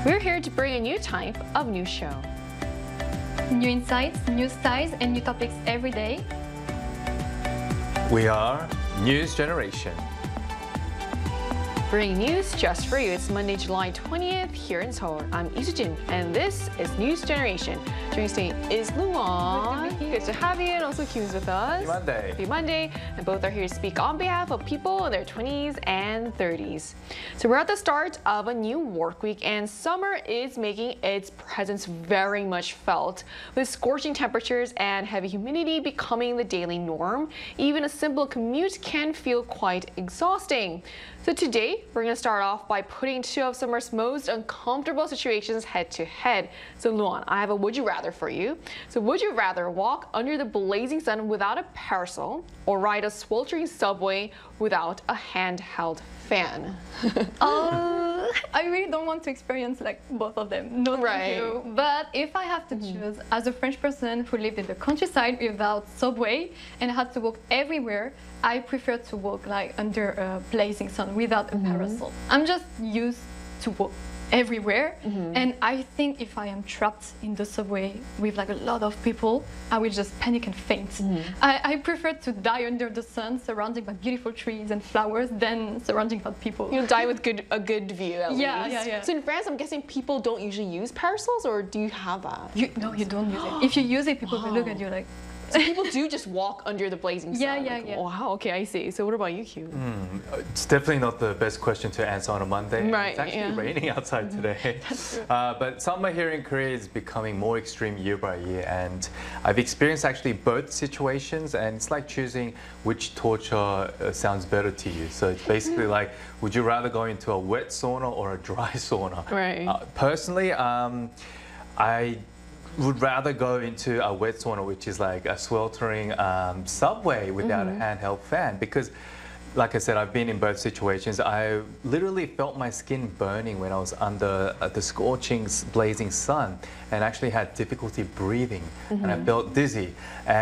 We're here to bring a new type of news show. New insights, new styles, and new topics every day. We are News Generation. Bringing news just for you. It's Monday, July 20th here in Seoul. I'm Isujin, and this is News Generation. Joining us today is Luan. Good to have you, and also Kyun's with us. Happy Monday. Happy Monday. And both are here to speak on behalf of people in their 20s and 30s. So we're at the start of a new work week, and summer is making its presence very much felt. With scorching temperatures and heavy humidity becoming the daily norm, even a simple commute can feel quite exhausting. So today, we're going to start off by putting two of summer's most uncomfortable situations head to head. So Luan, I have a would you rather for you. So would you rather walk under the blazing sun without a parasol or ride a sweltering subway without a handheld fan? I really don't want to experience like both of them. No, thank you. But if I have to choose, as a French person who lived in the countryside without subway and had to walk everywhere, I prefer to walk like under a blazing sun without a parasol. I'm just used to walk everywhere, and I think if I am trapped in the subway with like a lot of people, I will just panic and faint. I prefer to die under the sun, surrounded by beautiful trees and flowers, than surrounded by people. You'll die with a good view at least. Yeah. So in France, I'm guessing people don't usually use parasols, or do you have that? No, you don't use it. If you use it, people will look at you like. So people do just walk under the blazing sun. Yeah. Wow, okay, I see. So what about you, Q? It's definitely not the best question to answer on a Monday. Right, It's actually raining outside today. That's true. But summer here in Korea is becoming more extreme year by year, and I've experienced actually both situations, and it's like choosing which torture sounds better to you. So it's basically like, would you rather go into a wet sauna or a dry sauna? Right. Personally, I would rather go into a wet sauna, which is like a sweltering subway without a handheld fan, because like I said, I've been in both situations. I literally felt my skin burning when I was under the scorching, blazing sun, and actually had difficulty breathing, and I felt dizzy.